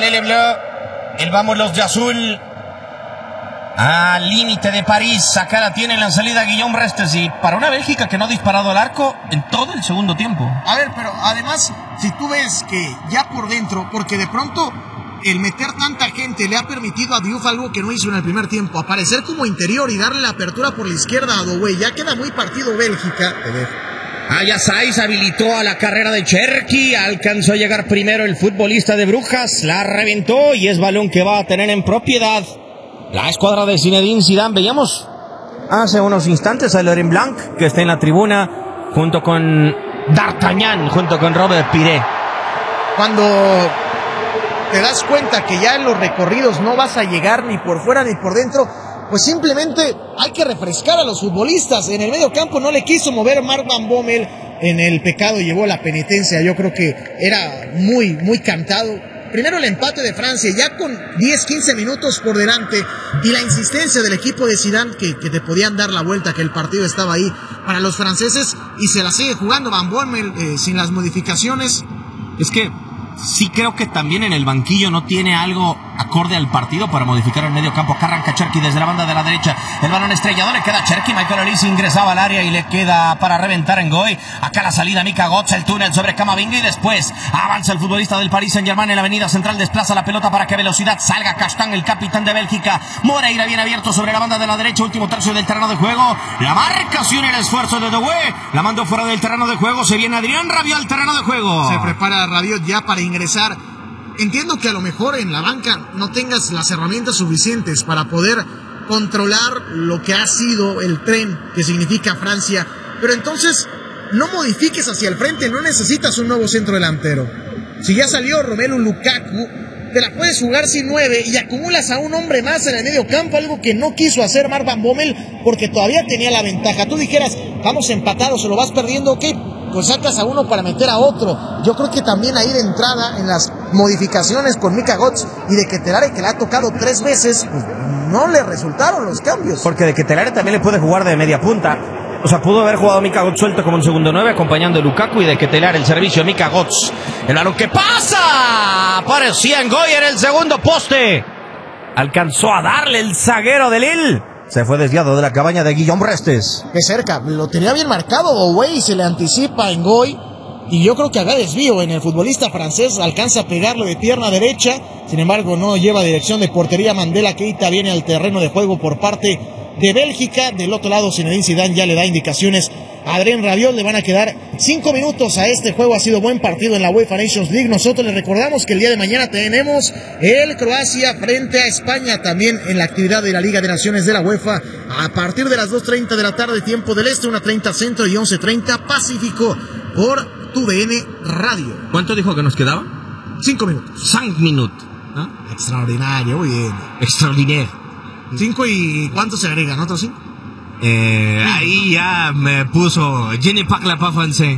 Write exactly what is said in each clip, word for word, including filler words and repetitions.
el bleu, el vamos los de azul. Al límite de París, acá la tiene en la salida Guillaume Restes, y para una Bélgica que no ha disparado al arco en todo el segundo tiempo. A ver, pero además, si tú ves que ya por dentro, porque de pronto el meter tanta gente le ha permitido a Diouf algo que no hizo en el primer tiempo, aparecer como interior y darle la apertura por la izquierda a Doué, ya queda muy partido Bélgica. Ayazáis habilitó a la carrera de Cherki, alcanzó a llegar primero el futbolista de Brujas, la reventó y es balón que va a tener en propiedad la escuadra de Zinedine Zidane. Veíamos hace unos instantes a Laurent Blanc, que está en la tribuna, junto con D'Artagnan, junto con Robert Piré. Cuando te das cuenta que ya en los recorridos no vas a llegar ni por fuera ni por dentro, pues simplemente hay que refrescar a los futbolistas. En el medio campo no le quiso mover Mark Van Bommel, en el pecado llevó la penitencia. Yo creo que era muy, muy cantado. Primero el empate de Francia, ya con diez, quince minutos por delante, y la insistencia del equipo de Zidane, que, que te podían dar la vuelta, que el partido estaba ahí para los franceses, y se la sigue jugando Van Bommel eh, sin las modificaciones. Es que sí creo que también en el banquillo no tiene algo acorde al partido para modificar el medio campo. Acá arranca Cherki desde la banda de la derecha, el balón estrellado le queda a Cherki, Michael Olise ingresaba al área y le queda para reventar en Ngoy. Acá la salida Mika Götze, el túnel sobre Camavinga y después avanza el futbolista del Paris Saint-Germain en la avenida central, desplaza la pelota para que velocidad salga Castañ, el capitán de Bélgica. Moreira bien abierto sobre la banda de la derecha, último tercio del terreno de juego, la marcación y el esfuerzo de Doué, la mandó fuera del terreno de juego, se viene Adrien Rabiot al terreno de juego. Se prepara Rabiot ya para ingresar. Entiendo que a lo mejor en la banca no tengas las herramientas suficientes para poder controlar lo que ha sido el tren que significa Francia, pero entonces no modifiques hacia el frente, no necesitas un nuevo centro delantero. Si ya salió Romelu Lukaku, te la puedes jugar sin nueve y acumulas a un hombre más en el medio campo, algo que no quiso hacer Mark Van Bommel porque todavía tenía la ventaja. Tú dijeras, vamos empatados, se lo vas perdiendo, ok, pues sacas a uno para meter a otro. Yo creo que también ahí de entrada en las modificaciones con Mika Götze y de Ketelare, que le ha tocado tres veces, pues no le resultaron los cambios. Porque de Ketelare también le puede jugar de media punta. O sea, pudo haber jugado Mika Götze suelto como un segundo nueve, acompañando a Lukaku, y de Ketelare el servicio de Mika Götze. El balón que pasa, aparecía en Ngoy en el segundo poste. Alcanzó a darle el zaguero de Lille. Se fue desviado de la cabaña de Guillaume Restes. De cerca, lo tenía bien marcado Doué y se le anticipa en Ngoy. Y yo creo que haga desvío en el futbolista francés, alcanza a pegarlo de pierna derecha. Sin embargo, no lleva dirección de portería. Mandela Keita viene al terreno de juego por parte de Bélgica. Del otro lado, Zinedine Zidane ya le da indicaciones a Adrien Rabiot. Le van a quedar cinco minutos a este juego. Ha sido buen partido en la UEFA Nations League. Nosotros les recordamos que el día de mañana tenemos el Croacia frente a España, también en la actividad de la Liga de Naciones de la UEFA, a partir de las dos treinta de la tarde, tiempo del Este, una treinta Centro y once treinta Pacífico, por tu D N Radio. ¿Cuánto dijo que nos quedaba? Cinco minutos. Cinco minutos. ¿No? Extraordinario, muy bien. Extraordinario. Cinco y ¿cuánto se agregan? ¿Otros cinco? Eh, ahí ya me puso Je ne parle pas français.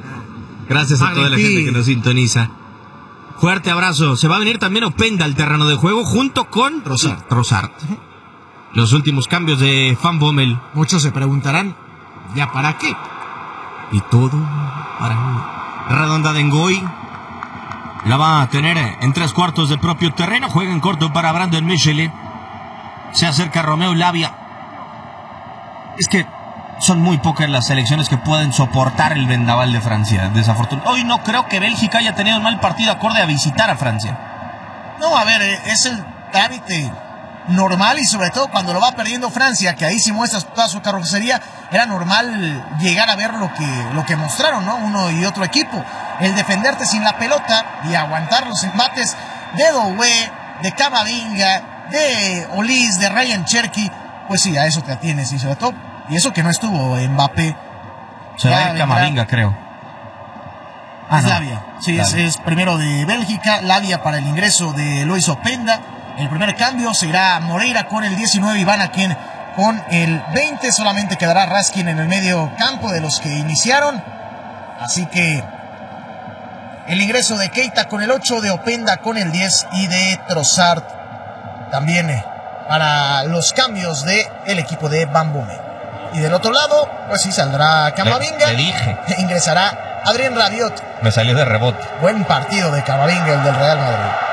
Gracias a toda la gente que nos sintoniza. Fuerte abrazo. Se va a venir también Openda al terreno de juego junto con Trossard. Trossard. Los últimos cambios de Van Bommel. Muchos se preguntarán, ¿ya para qué? Y todo para redonda de Ngoy. La va a tener en tres cuartos del propio terreno. Juega en corto para Brandon Michele. Se acerca Romeo Lavia. Es que son muy pocas las selecciones que pueden soportar el vendaval de Francia, desafortunadamente. Hoy no creo que Bélgica haya tenido un mal partido acorde a visitar a Francia. No, a ver, es el trámite normal, y sobre todo cuando lo va perdiendo Francia, que ahí sí muestras toda su carrocería. Era normal llegar a ver lo que, lo que mostraron, ¿no? Uno y otro equipo. El defenderte sin la pelota y aguantar los embates de Doué, de Camavinga, de Olise, de Ryan Cherki. Pues sí, a eso te atienes, y sobre todo, y eso que no estuvo Mbappé. Se va a Camavinga, creo. Ah, es no. Lavia. Sí, es, es primero de Bélgica. Lavia para el ingreso de Loïs Openda. El primer cambio será Moreira con el diecinueve, Iván Aken con el veinte. Solamente quedará Raskin en el medio campo de los que iniciaron. Así que el ingreso de Keita con el ocho, de Openda con el diez y de Trossard también para los cambios del equipo de Van Bommel. Y del otro lado, pues sí, saldrá Camavinga. Le, le dije. E ingresará Adrien Rabiot. Me salió de rebote. Buen partido de Camavinga, el del Real Madrid.